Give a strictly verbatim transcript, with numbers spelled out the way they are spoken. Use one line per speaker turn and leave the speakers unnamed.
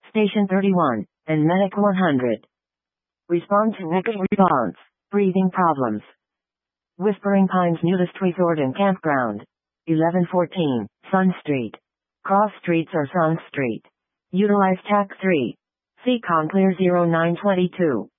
Station thirty-one, and Medic one hundred. Respond to negative response. Breathing problems. Whispering Pines Nudist Resort and Campground. eleven fourteen, Sun Street. Cross Streets or Sun Street. Utilize T A C three. Seacon Clear zero nine two two.